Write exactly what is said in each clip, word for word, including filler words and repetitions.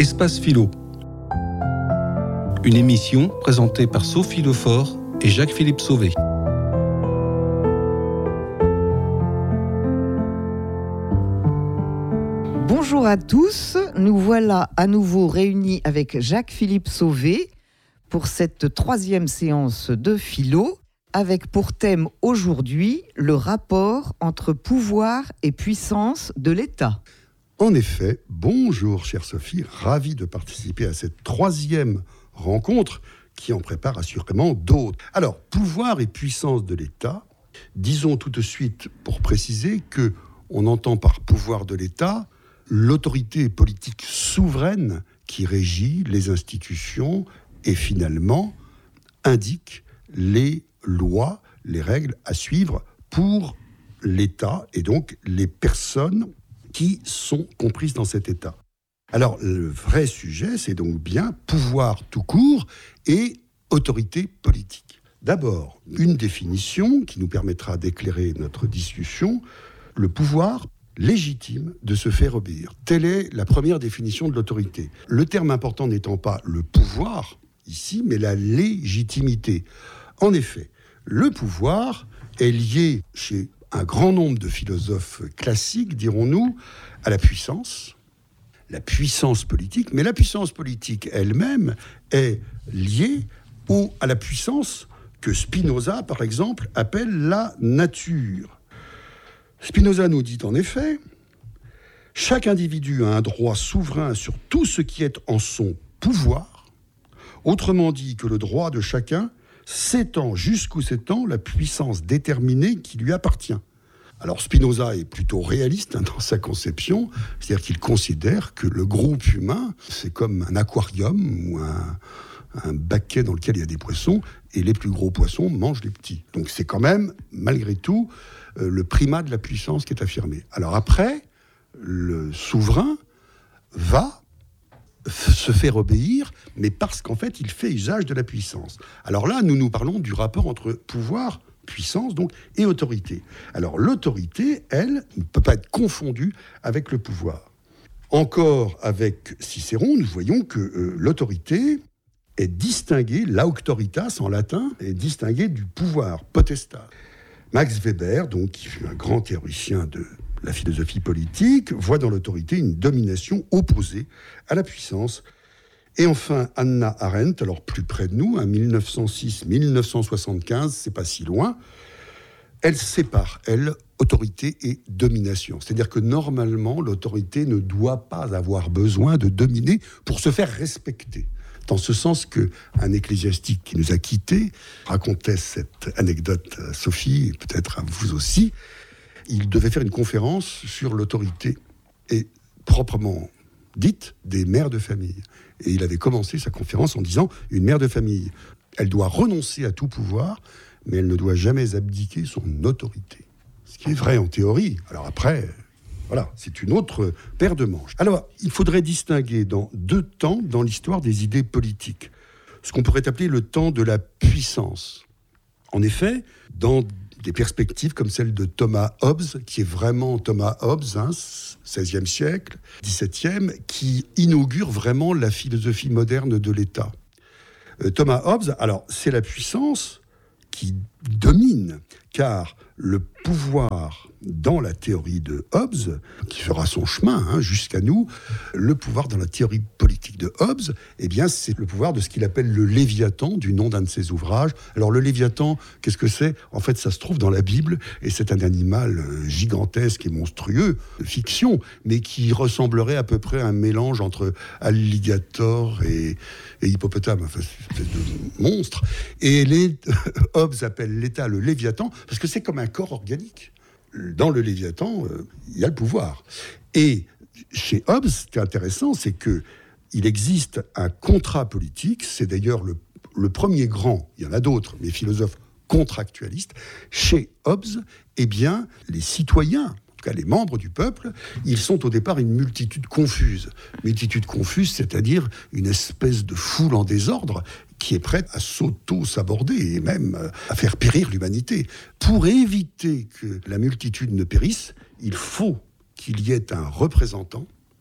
Espace Philo. Une émission présentée par Sophie Lefort et Jacques-Philippe Sauvé. Bonjour à tous, nous voilà à nouveau réunis avec Jacques-Philippe Sauvé pour cette troisième séance de philo, avec pour thème aujourd'hui le rapport entre pouvoir et puissance de l'État. En effet, bonjour chère Sophie, ravi de participer à cette troisième rencontre qui en prépare assurément d'autres. Alors, pouvoir et puissance de l'État, disons tout de suite pour préciser que on entend par pouvoir de l'État l'autorité politique souveraine qui régit les institutions et finalement indique les lois, les règles à suivre pour l'État et donc les personnes qui sont comprises dans cet État. Alors, le vrai sujet, c'est donc bien pouvoir tout court et autorité politique. D'abord, une définition qui nous permettra d'éclairer notre discussion, le pouvoir légitime de se faire obéir. Telle est la première définition de l'autorité. Le terme important n'étant pas le pouvoir, ici, mais la légitimité. En effet, le pouvoir est lié chez un grand nombre de philosophes classiques, dirons-nous, à la puissance, la puissance politique, mais la puissance politique elle-même est liée au, à la puissance que Spinoza, par exemple, appelle la nature. Spinoza nous dit en effet, chaque individu a un droit souverain sur tout ce qui est en son pouvoir, autrement dit que le droit de chacun s'étend jusqu'où s'étend la puissance déterminée qui lui appartient. Alors Spinoza est plutôt réaliste hein, dans sa conception, c'est-à-dire qu'il considère que le groupe humain, c'est comme un aquarium ou un, un baquet dans lequel il y a des poissons, et les plus gros poissons mangent les petits. Donc c'est quand même, malgré tout, euh, le primat de la puissance qui est affirmé. Alors après, le souverain va se faire obéir, mais parce qu'en fait, il fait usage de la puissance. Alors là, nous nous parlons du rapport entre pouvoir, puissance, donc, et autorité. Alors l'autorité, elle, ne peut pas être confondue avec le pouvoir. Encore avec Cicéron, nous voyons que euh, l'autorité est distinguée, l'auctoritas en latin, est distinguée du pouvoir, potestas. Max Weber, donc, qui fut un grand théoricien de la philosophie politique, voit dans l'autorité une domination opposée à la puissance. Et enfin, Hannah Arendt, alors plus près de nous, en dix-neuf cent six à dix-neuf cent soixante-quinze, c'est pas si loin, elle sépare, elle, autorité et domination. C'est-à-dire que normalement, l'autorité ne doit pas avoir besoin de dominer pour se faire respecter. Dans ce sens qu'un ecclésiastique qui nous a quittés racontait cette anecdote à Sophie, et peut-être à vous aussi. Il devait faire une conférence sur l'autorité, et proprement dite, des mères de famille. Et il avait commencé sa conférence en disant « Une mère de famille, elle doit renoncer à tout pouvoir, mais elle ne doit jamais abdiquer son autorité. » Ce qui est vrai en théorie. Alors après, voilà, c'est une autre paire de manches. Alors, il faudrait distinguer dans deux temps dans l'histoire des idées politiques. Ce qu'on pourrait appeler le temps de la puissance. En effet, dans des perspectives comme celle de Thomas Hobbes, qui est vraiment Thomas Hobbes, hein, seizième siècle, dix-septième, qui inaugure vraiment la philosophie moderne de l'État. Euh, Thomas Hobbes, alors, c'est la puissance qui domine, car le pouvoir, dans la théorie de Hobbes, qui fera son chemin hein, jusqu'à nous, le pouvoir dans la théorie politique de Hobbes, eh bien, c'est le pouvoir de ce qu'il appelle le Léviathan, du nom d'un de ses ouvrages. Alors, le Léviathan, qu'est-ce que c'est ? En fait, ça se trouve dans la Bible, et c'est un animal gigantesque et monstrueux, de fiction, mais qui ressemblerait à peu près à un mélange entre alligator et, et hippopotame, enfin, c'est une espèce de monstre. Et les, Hobbes appelle l'État le Léviathan, parce que c'est comme un corps organique. Dans le Léviathan, euh, il y a le pouvoir. Et chez Hobbes, ce qui est intéressant, c'est qu'il existe un contrat politique, c'est d'ailleurs le, le premier grand, il y en a d'autres, mais philosophes contractualistes. Chez Hobbes, eh bien, les citoyens, en tout cas les membres du peuple, ils sont au départ une multitude confuse. Multitude confuse, c'est-à-dire une espèce de foule en désordre qui est prête à s'auto-saborder et même à faire périr l'humanité. Pour éviter que la multitude ne périsse, il faut qu'il y ait un représentant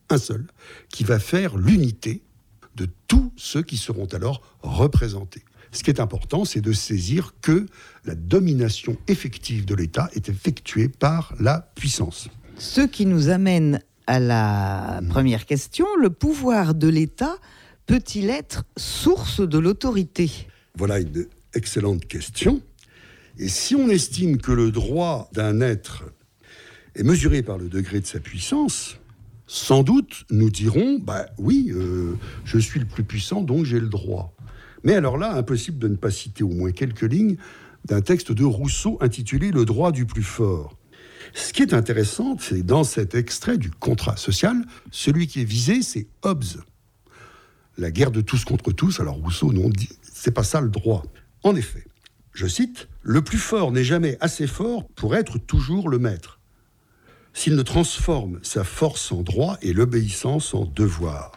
un seul, qui va faire l'unité de tous ceux qui seront alors représentés. Ce qui est important, c'est de saisir que la domination effective de l'État est effectuée par la puissance. Ce qui nous amène à la première question, le pouvoir de l'État peut-il être source de l'autorité ? Voilà une excellente question. Et si on estime que le droit d'un être est mesuré par le degré de sa puissance, sans doute nous dirons, bah oui, euh, je suis le plus puissant, donc j'ai le droit. Mais alors là, impossible de ne pas citer au moins quelques lignes d'un texte de Rousseau intitulé « Le droit du plus fort ». Ce qui est intéressant, c'est dans cet extrait du contrat social, celui qui est visé, c'est Hobbes. La guerre de tous contre tous. Alors Rousseau, non, dit, c'est pas ça le droit. En effet, je cite, « Le plus fort n'est jamais assez fort pour être toujours le maître. S'il ne transforme sa force en droit et l'obéissance en devoir.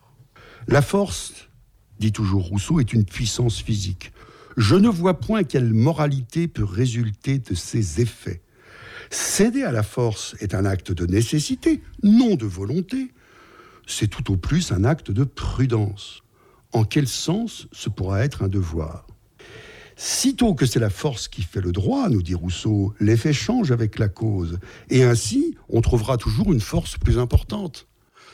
La force, dit toujours Rousseau, est une puissance physique. Je ne vois point quelle moralité peut résulter de ses effets. Céder à la force est un acte de nécessité, non de volonté. C'est tout au plus un acte de prudence. En quel sens ce pourra être un devoir ? Sitôt que c'est la force qui fait le droit, nous dit Rousseau, l'effet change avec la cause. Et ainsi, on trouvera toujours une force plus importante.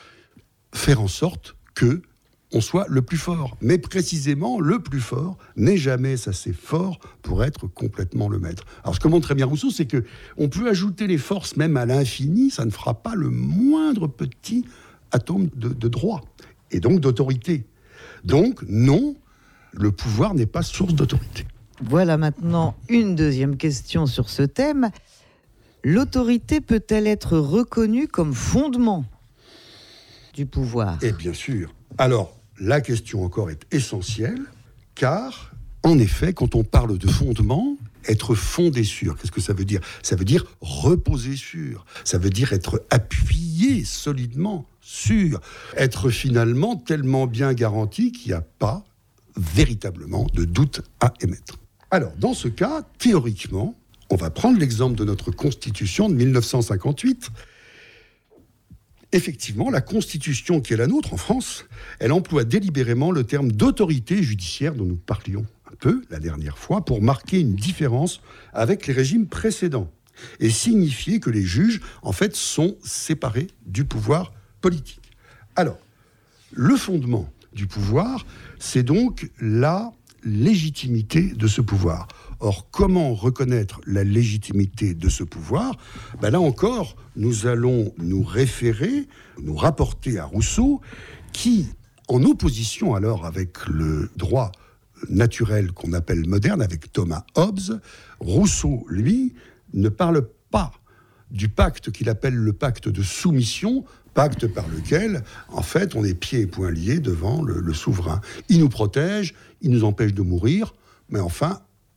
Faire en sorte que on soit le plus fort. Mais précisément, le plus fort n'est jamais assez fort pour être complètement le maître. Alors, ce que montre très bien Rousseau, c'est qu'on peut ajouter les forces même à l'infini, ça ne fera pas le moindre petit atome de, de droit, et donc d'autorité. Donc, non, le pouvoir n'est pas source d'autorité. Voilà maintenant une deuxième question sur ce thème. L'autorité peut-elle être reconnue comme fondement du pouvoir ? Et bien sûr. Alors, la question encore est essentielle, car, en effet, quand on parle de fondement, être fondé sur, qu'est-ce que ça veut dire ? Ça veut dire reposer sur, ça veut dire être appuyé solidement sur, être finalement tellement bien garanti qu'il n'y a pas véritablement de doute à émettre. Alors, dans ce cas, théoriquement, on va prendre l'exemple de notre Constitution de dix-neuf cent cinquante-huit. Effectivement, la Constitution qui est la nôtre en France, elle emploie délibérément le terme d'autorité judiciaire dont nous parlions un peu la dernière fois pour marquer une différence avec les régimes précédents et signifier que les juges, en fait, sont séparés du pouvoir politique. Alors, le fondement du pouvoir, c'est donc la légitimité de ce pouvoir. Or, comment reconnaître la légitimité de ce pouvoir ? Ben là encore, nous allons nous référer, nous rapporter à Rousseau, qui, en opposition alors avec le droit naturel qu'on appelle moderne, avec Thomas Hobbes, Rousseau, lui, ne parle pas du pacte qu'il appelle le pacte de soumission, pacte par lequel, en fait, on est pieds et poings liés devant le, le souverain. Il nous protège, il nous empêche de mourir, mais enfin,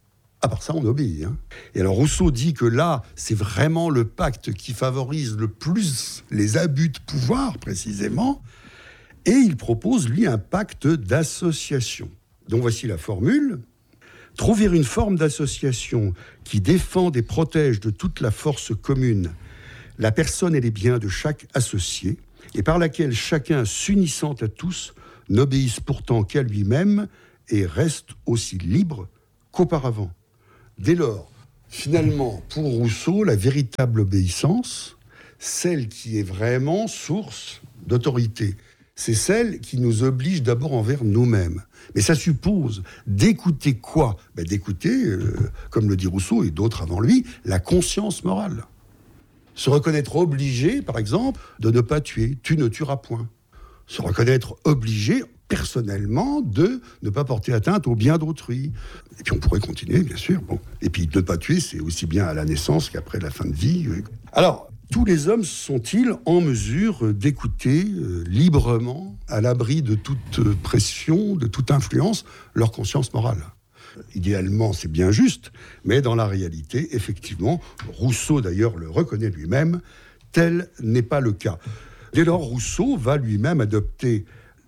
à part ça, on obéit. Hein. Et alors Rousseau dit que là, c'est vraiment le pacte qui favorise le plus les abus de pouvoir, précisément, et il propose, lui, un pacte d'association. Donc voici la formule. Trouver une forme d'association qui défende et protège de toute la force commune la personne et les biens de chaque associé, et par laquelle chacun, s'unissant à tous, n'obéisse pourtant qu'à lui-même et reste aussi libre qu'auparavant. Dès lors, finalement, pour Rousseau, la véritable obéissance, celle qui est vraiment source d'autorité, c'est celle qui nous oblige d'abord envers nous-mêmes. Mais ça suppose d'écouter quoi ? Ben d'écouter, euh, comme le dit Rousseau et d'autres avant lui, la conscience morale. Se reconnaître obligé, par exemple, de ne pas tuer. Tu ne tueras point. Se reconnaître obligé, personnellement, de ne pas porter atteinte au bien d'autrui. Et puis on pourrait continuer, bien sûr. Bon. Et puis ne pas tuer, c'est aussi bien à la naissance qu'après la fin de vie. Alors, tous les hommes sont-ils en mesure d'écouter euh, librement, à l'abri de toute euh, pression, de toute influence, leur conscience morale ? Idéalement, c'est bien juste, mais dans la réalité, effectivement, Rousseau d'ailleurs le reconnaît lui-même, tel n'est pas le cas. Dès lors, Rousseau va lui-même adopter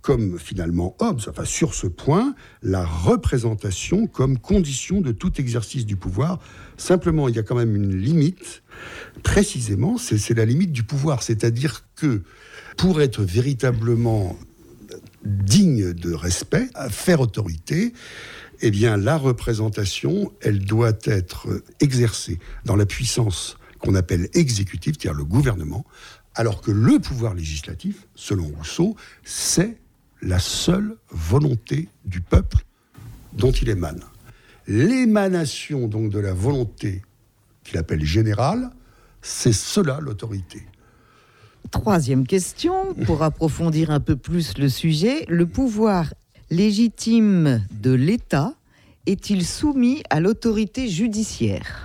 comme finalement Hobbes, enfin sur ce point, la représentation comme condition de tout exercice du pouvoir. Simplement, il y a quand même une limite, précisément, c'est, c'est la limite du pouvoir. C'est-à-dire que pour être véritablement digne de respect, faire autorité, eh bien la représentation, elle doit être exercée dans la puissance qu'on appelle exécutive, c'est-à-dire le gouvernement, alors que le pouvoir législatif, selon Rousseau, c'est la seule volonté du peuple dont il émane. L'émanation donc de la volonté qu'il appelle générale, c'est cela l'autorité. Troisième question, pour approfondir un peu plus le sujet, le pouvoir légitime de l'État est-il soumis à l'autorité judiciaire ?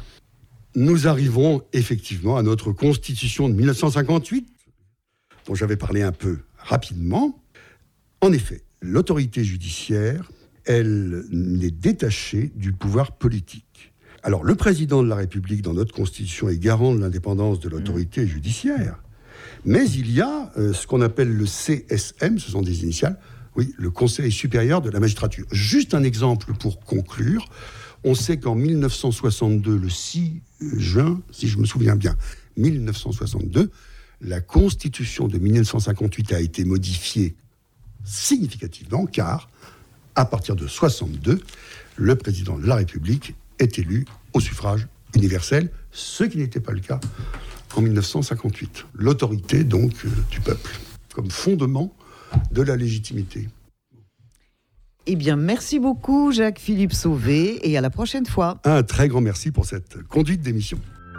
Nous arrivons effectivement à notre Constitution de dix-neuf cent cinquante-huit, dont j'avais parlé un peu rapidement. En effet, l'autorité judiciaire, elle n'est détachée du pouvoir politique. Alors, le président de la République, dans notre Constitution, est garant de l'indépendance de l'autorité judiciaire. Mais il y a euh, ce qu'on appelle le C S M, ce sont des initiales, oui, le Conseil supérieur de la magistrature. Juste un exemple pour conclure. On sait qu'en dix-neuf cent soixante-deux, le six juin, si je me souviens bien, dix-neuf cent soixante-deux, la Constitution de dix-neuf cent cinquante-huit a été modifiée significativement, car à partir de soixante-deux, le président de la République est élu au suffrage universel, ce qui n'était pas le cas en dix-neuf cent cinquante-huit. L'autorité, donc, euh, du peuple, comme fondement de la légitimité. Eh bien, merci beaucoup, Jacques-Philippe Sauvé, et à la prochaine fois. Un très grand merci pour cette conduite d'émission.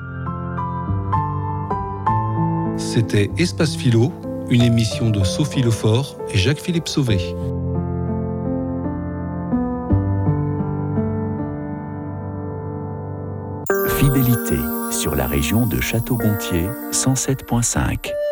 C'était Espace Philo, une émission de Sophie Lefort et Jacques-Philippe Sauvé. Fidélité sur la région de Château-Gontier, cent sept virgule cinq.